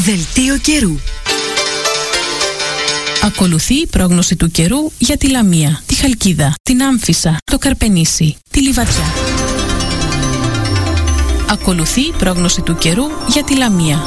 Δελτίο καιρού. Ακολουθεί η πρόγνωση του καιρού για τη Λαμία, τη Χαλκίδα, την Άμφισσα, το Καρπενήσι, τη Λιβαδιά. Ακολουθεί η πρόγνωση του καιρού για τη Λαμία.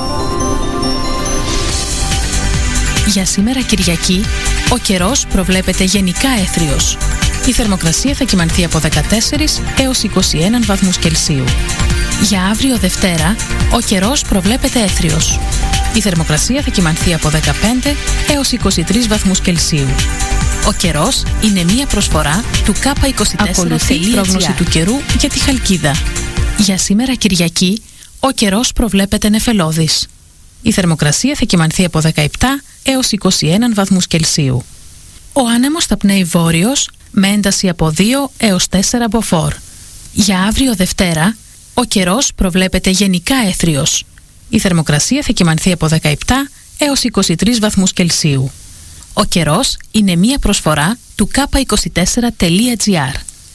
Για σήμερα Κυριακή, ο καιρός προβλέπεται γενικά έθριος. Η θερμοκρασία θα κυμανθεί από 14 έως 21 βαθμούς Κελσίου. Για αύριο Δευτέρα, ο καιρός προβλέπεται έθριος. Η θερμοκρασία θα κυμανθεί από 15 έως 23 βαθμούς Κελσίου. Ο καιρός είναι μία προσφορά του K24.gr. Ακολουθεί η πρόγνωση του καιρού για τη Χαλκίδα. Για σήμερα Κυριακή, ο καιρός προβλέπεται νεφελώδης. Η θερμοκρασία θα κυμανθεί από 17 έως 21 βαθμούς Κελσίου. Ο άνεμος θα πνέει βόρειος με ένταση από 2 έως 4 μποφόρ. Για αύριο Δευτέρα, ο καιρός προβλέπεται γενικά έθριος. Η θερμοκρασία θα κυμανθεί από 17 έως 23 βαθμούς Κελσίου. Ο καιρός είναι μία προσφορά του K24.gr.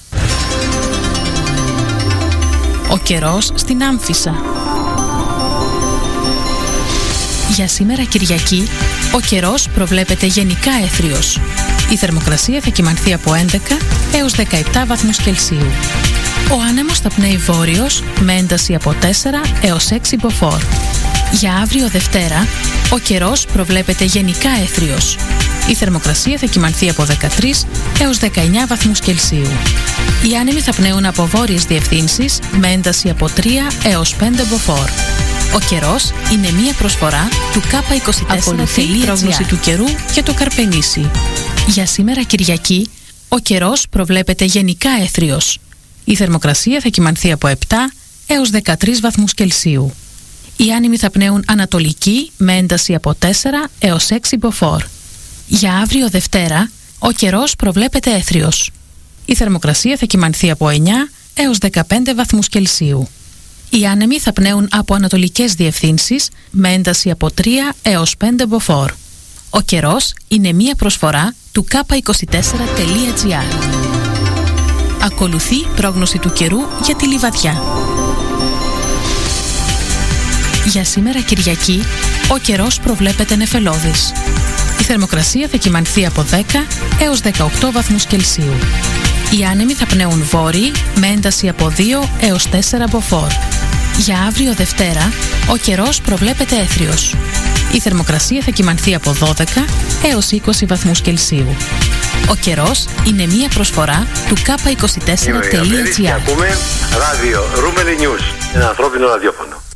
Ο καιρός στην Άμφισσα. Για σήμερα Κυριακή, ο καιρός προβλέπεται γενικά έθριος. Η θερμοκρασία θα κυμανθεί από 11 έως 17 βαθμούς Κελσίου. Ο άνεμος θα πνέει βόρειος με ένταση από 4 έως 6 μποφόρ. Για αύριο Δευτέρα, ο καιρός προβλέπεται γενικά έθριος. Η θερμοκρασία θα κυμανθεί από 13 έως 19 βαθμούς Κελσίου. Οι άνεμοι θα πνέουν από βόρειες διευθύνσεις με ένταση από 3 έως 5 μποφόρ. Ο καιρός είναι μία προσφορά του K24.gr. Ακολουθεί η πρόγνωση του καιρού για το Καρπενήσι. Για σήμερα Κυριακή, ο καιρός προβλέπεται γενικά έθριος. Η θερμοκρασία θα κυμανθεί από 7 έως 13 βαθμούς Κελσίου. Οι άνεμοι θα πνέουν ανατολική με ένταση από 4 έως 6 μποφόρ. Για αύριο Δευτέρα, ο καιρός προβλέπεται έθριος. Η θερμοκρασία θα κυμανθεί από 9 έως 15 βαθμούς Κελσίου. Οι άνεμοι θα πνέουν από ανατολικές διευθύνσεις με ένταση από 3 έως 5 μποφόρ. Ο καιρός είναι μία προσφορά του K24.gr. Ακολουθεί πρόγνωση του καιρού για τη Λιβαδιά. Για σήμερα Κυριακή, ο καιρός προβλέπεται νεφελώδης. Η θερμοκρασία θα κυμανθεί από 10 έως 18 βαθμούς Κελσίου. Οι άνεμοι θα πνέουν βόρειοι με ένταση από 2 έως 4 μποφόρ. Για αύριο Δευτέρα, ο καιρός προβλέπεται έθριος. Η θερμοκρασία θα κυμανθεί από 12 έως 20 βαθμούς Κελσίου. Ο καιρός είναι μία προσφορά του K24.gr. Ακούμε ράδιο Ρούμελι News, ένα ανθρώπινο ραδιόφωνο.